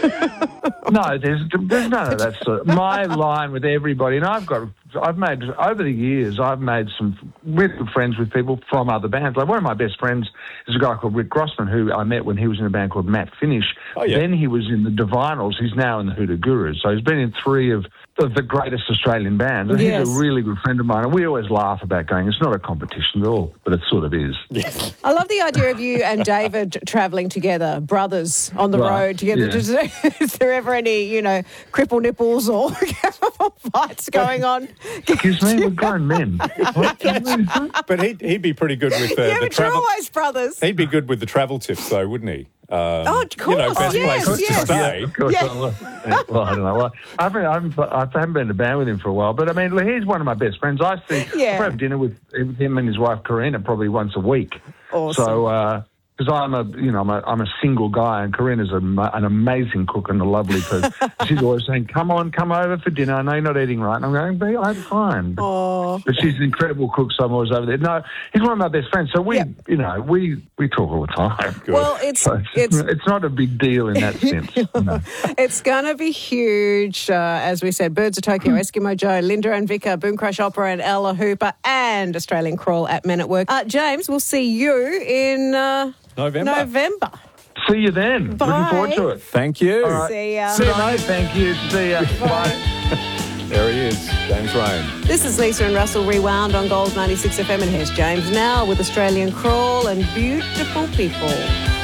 No, there's none of that sort. My line with everybody, and I've made over the years, I've made some really good friends with people from other bands. Like one of my best friends is a guy called Rick Grossman, who I met when he was in a band called Matt Finish. Oh, yeah. Then he was in the Divinals. He's now in the Hoodoo Gurus. So he's been in 3 of the greatest Australian bands. And Yes. he's a really good friend of mine. And we always laugh about going, it's not a competition at all, but it sort of is. Yes. I love the idea of you and David travelling together, brothers on the Right, road together. yeah. Is there ever any, cripple nipples or fights going on? Excuse me, we're grown men. What? But he'd be pretty good with Yeah, the but you're travel. always brothers. He'd be good with the travel tips, though, wouldn't he? Of course, best yes, places yes. to stay. Of course. Yeah. Well, I don't know. Well, I haven't been in a band with him for a while, but I mean, he's one of my best friends. I have dinner with him and his wife Karina probably once a week. Awesome. So, because I'm a single guy, and Karina's an amazing cook and a lovely person. She's always saying, "Come over for dinner. I know you're not eating right." And I'm going, "I'm fine." But she's an incredible cook, so I'm always over there. No, he's one of my best friends. So we talk all the time. Well, So it's not a big deal in that sense. No. It's going to be huge, as we said. Birds of Tokyo, Eskimo Joe, Linda and Vika, Boom Crush Opera and Ella Hooper, and Australian Crawl at Men at Work. James, we'll see you in November. See you then. Bye. Looking forward to it. Thank you. All right. See ya. See you, mate. Thank you. See ya. Bye. There he is, James Rain. This is Lisa and Russell Rewound on Gold 96 FM, and here's James now with Australian Crawl and Beautiful People.